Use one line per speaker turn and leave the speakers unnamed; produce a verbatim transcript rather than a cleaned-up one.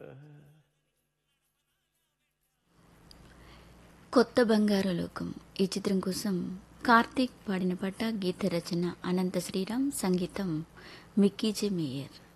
కొత్త బంగారు లోకం ఈ చిత్రం కోసం కార్తీక్ పాడిన పాట, గీత రచన అనంత శ్రీరామ్, సంగీతం మిక్కీ జె మేయర్.